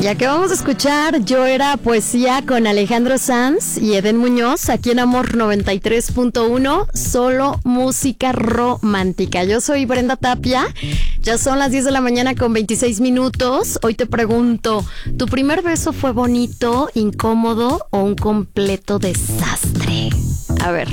Ya que vamos a escuchar Yo Era Poesía con Alejandro Sanz y Eden Muñoz aquí en Amor 93.1, solo música romántica. Yo soy Brenda Tapia, ya son las 10 de la mañana con 26 minutos. Hoy te pregunto, ¿tu primer beso fue bonito, incómodo o un completo desastre? A ver.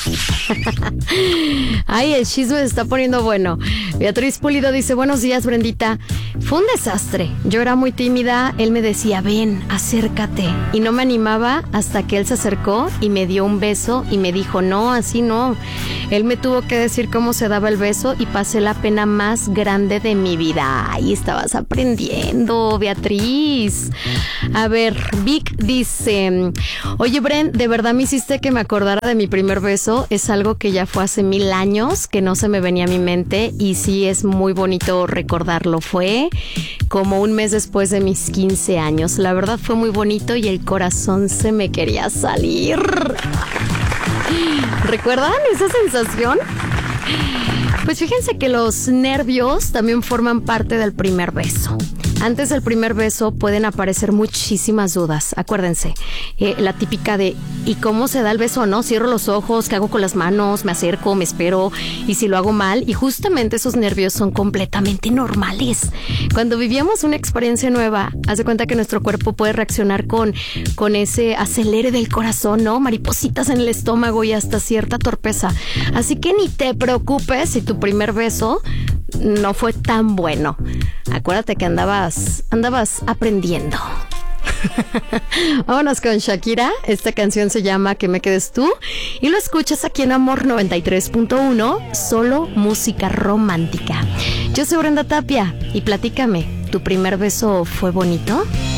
Ay, el chisme se está poniendo bueno. Beatriz Pulido dice, buenos días, Brendita. Fue un desastre. Yo era muy tímida. Él me decía, ven, acércate. Y no me animaba hasta que él se acercó y me dio un beso y me dijo, no, así no. Él me tuvo que decir cómo se daba el beso y pasé la pena más grande de mi vida. Ay, estabas aprendiendo, Beatriz. A ver, Vic dice, oye, Bren, de verdad me hiciste que me acordara de mi primer beso. Es algo que ya fue hace 1000 años, que no se me venía a mi mente y sí es muy bonito recordarlo. Fue como un mes después de mis 15 años. La verdad fue muy bonito y el corazón se me quería salir. ¿Recuerdan esa sensación? Pues fíjense que los nervios también forman parte del primer beso. Antes del primer beso pueden aparecer muchísimas dudas. Acuérdense, la típica de ¿y cómo se da el beso? ¿No? Cierro los ojos, ¿qué hago con las manos? ¿Me acerco? ¿Me espero? ¿Y si lo hago mal? Y justamente esos nervios son completamente normales. Cuando vivíamos una experiencia nueva, haz de cuenta que nuestro cuerpo puede reaccionar con ese acelere del corazón, ¿no? Maripositas en el estómago y hasta cierta torpeza. Así que ni te preocupes si tu primer beso no fue tan bueno. Acuérdate que andabas aprendiendo. Vámonos con Shakira. Esta canción se llama Que me quedes tú y lo escuchas aquí en Amor 93.1, solo música romántica. Yo soy Brenda Tapia y platícame, ¿tu primer beso fue bonito?